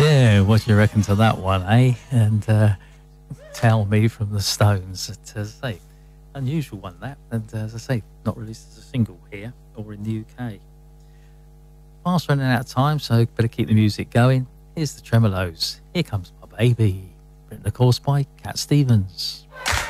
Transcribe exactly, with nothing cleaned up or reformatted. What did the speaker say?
Yeah, what do you reckon to that one, eh? And uh, Tell Me from the Stones. It, as I say, unusual one, that. And uh, as I say, not released as a single here or in the U K. Fast running out of time, so better keep the music going. Here's the Tremolos. Here Comes My Baby. Written, of course, by Cat Stevens.